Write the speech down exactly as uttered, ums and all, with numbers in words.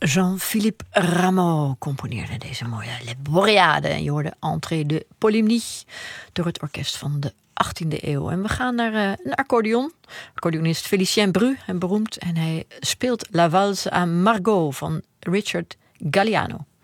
Jean-Philippe Rameau componeerde deze mooie Le Boreade. En je hoorde Entrée de Polymnie door het orkest van de achttiende eeuw. En we gaan naar uh, een accordeon. Accordeonist Félicien Bru, en beroemd. En hij speelt La Valse à Margot van Richard Galliano.